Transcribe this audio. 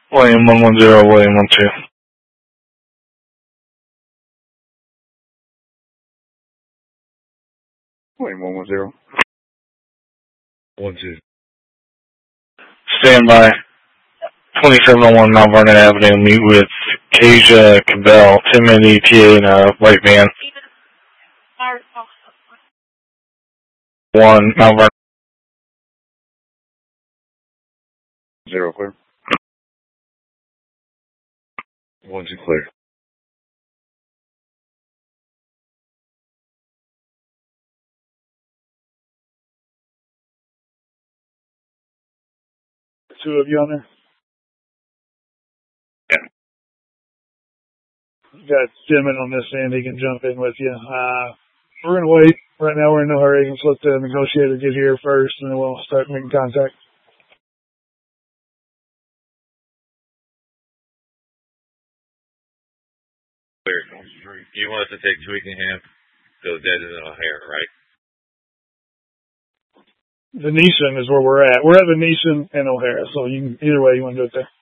William 110, William 12. William 110. 12. Stand by. 2701 Mount Vernon Avenue. Meet with Kasia Cabell, 10-minute ETA in a white van. 1 Mount Vernon. 0 clear. 12 clear. Two of you on there? Yeah. You got Jim on this end. He can jump in with you. We're going to wait. Right now we're in no hurry. Let's let the negotiator get here first, and then we'll start making contact. Clear. You want us to take Twickenham, go dead in O'Hare, right? Venetian is where we're at. We're at Venetian and O'Hara, so either way you want to do it there.